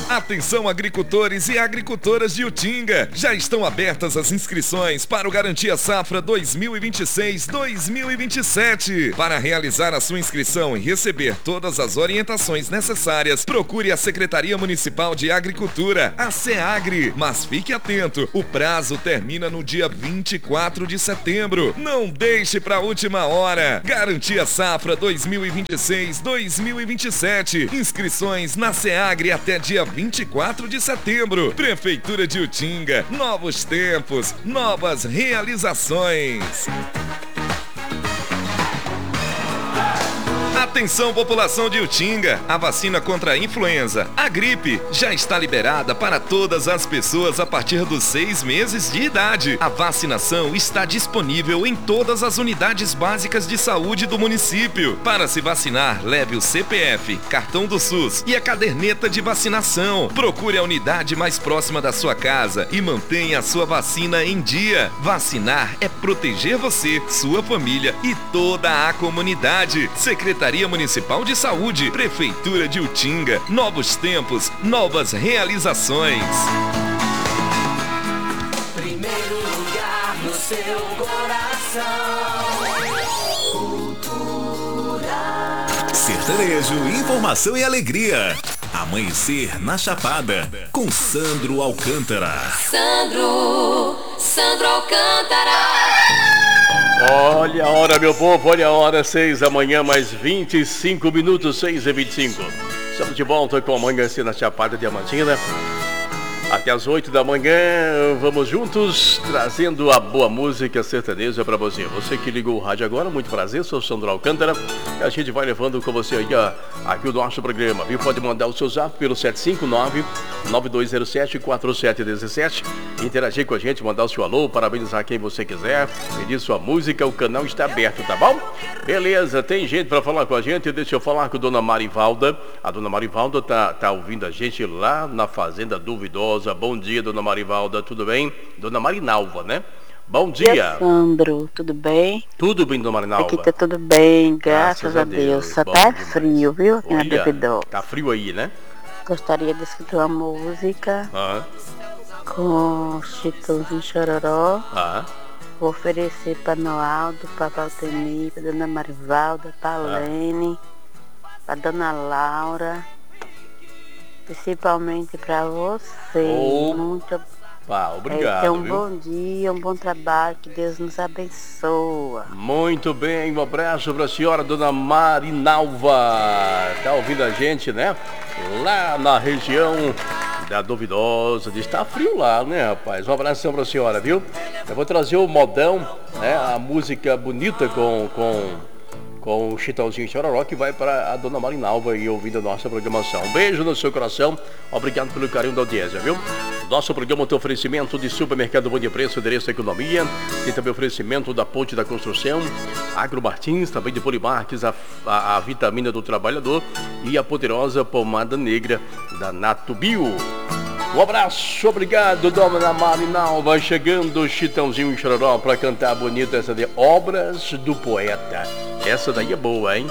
Atenção, agricultores e agricultoras de Utinga, já estão abertas as inscrições para o Garantia Safra 2026-2027. Para realizar a sua inscrição e receber todas as orientações necessárias, procure a Secretaria Municipal de Agricultura, a SEAGRE. Mas fique atento, o prazo termina no dia 24 de setembro. Não deixe para a última hora. Garantia Safra 2026-2027. Inscrições na SEAGRE até dia 24 de setembro. Prefeitura de Utinga, novos tempos, novas realizações. Atenção, população de Utinga, a vacina contra a influenza, a gripe, já está liberada para todas as pessoas a partir dos 6 meses de idade. A vacinação está disponível em todas as unidades básicas de saúde do município. Para se vacinar, leve o CPF, cartão do SUS e a caderneta de vacinação. Procure a unidade mais próxima da sua casa e mantenha a sua vacina em dia. Vacinar é proteger você, sua família e toda a comunidade. Secretaria Municipal de Saúde, Prefeitura de Utinga, novos tempos, novas realizações. Primeiro lugar no seu coração. Cultura. Sertanejo, informação e alegria. Amanhecer na Chapada, com Sandro Alcântara. Sandro Alcântara. Olha a hora, meu povo, olha a hora, 6 da manhã, mais 25 minutos, 6h25. Estamos de volta com Amanhecer na Chapada Diamantina. Até as 8 da manhã, vamos juntos, trazendo a boa música sertaneja para você. Você que ligou o rádio agora, muito prazer, sou Sandro Alcântara. E a gente vai levando com você aí, aqui o nosso programa, viu? Pode mandar o seu zap pelo 759-9207-4717. Interagir com a gente, mandar o seu alô, parabenizar quem você quiser, pedir sua música, o canal está aberto, tá bom? Beleza, tem gente para falar com a gente, deixa eu falar com a dona Marivalda. A dona Marivalda tá ouvindo a gente lá na Fazenda Duvidosa. Bom dia, dona Marivalda, tudo bem? Dona Marinalva, né? Bom dia. Sandro, tudo bem? Tudo bem, dona Marinalva? Aqui tá tudo bem, graças a Deus. Só tá frio, viu? Aqui na Duvidosa. Tá frio aí, né? Gostaria de escutar uma música com Chitãozinho Chororó. Vou oferecer para Noaldo, para Valtemir, para dona Marivalda, para Lene, para dona Laura. Principalmente para você. Muito obrigado. Tenha um bom dia, um bom trabalho, que Deus nos abençoa. Muito bem, um abraço para a senhora, dona Marinalva. Tá ouvindo a gente, né? Lá na região da Duvidosa. Está frio lá, né, rapaz? Um abração para a senhora, viu? Eu vou trazer o modão, né? A música bonita com o Chitãozinho Chororó, que vai para a dona Marinalva e ouvindo a nossa programação. Um beijo no seu coração, obrigado pelo carinho da audiência, viu? Nosso programa tem oferecimento de Supermercado Bom de Preço, Endereço Economia, tem também oferecimento da Ponte da Construção, Agro Martins, também de Polimarques, a vitamina do trabalhador e a poderosa pomada negra da Natubio. Um abraço, obrigado, dona Marinalva. Chegando o Chitãozinho Chororó para cantar bonito essa de Obras do Poeta. Essa daí é boa, hein?